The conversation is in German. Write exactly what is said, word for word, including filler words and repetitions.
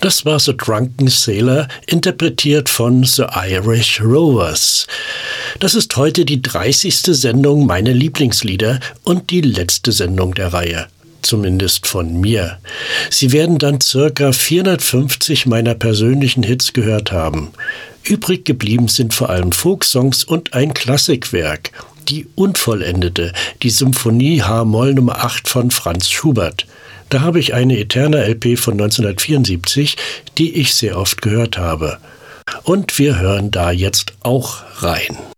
Das war The Drunken Sailor, interpretiert von The Irish Rovers. Das ist heute die dreißigste Sendung meiner Lieblingslieder und die letzte Sendung der Reihe. Zumindest von mir. Sie werden dann circa vierhundertfünfzig meiner persönlichen Hits gehört haben. Übrig geblieben sind vor allem Folksongs und ein Klassikwerk, die Unvollendete, die Symphonie H-Moll Nummer acht von Franz Schubert. Da habe ich eine Eterna-L P von neunzehnhundertvierundsiebzig, die ich sehr oft gehört habe. Und wir hören da jetzt auch rein.